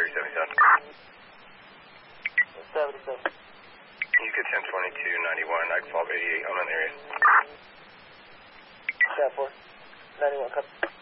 377. 77. You get 102291, Nightfall 88, I'm in the area. Yeah, 4. 91, copy.